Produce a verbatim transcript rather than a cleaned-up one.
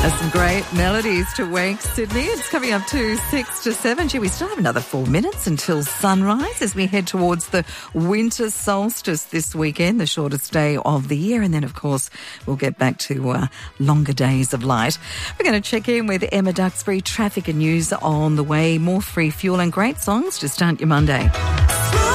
There's some great melodies to wake Sydney. It's coming up to six to seven. Gee, we still have another four minutes until sunrise as we head towards the winter solstice this weekend, the shortest day of the year. And then, of course, we'll get back to uh, longer days of light. We're going to check in with Emma Duxbury. Traffic and news on the way. More free fuel and great songs to start your Monday.